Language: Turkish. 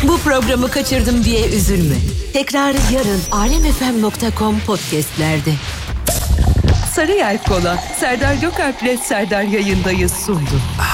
Bu programı kaçırdım diye üzülme. Tekrarı yarın alemfm.com podcastlerde. Sarı Yelkola Serdar Gökalp'le Serdar yayındayız sundu.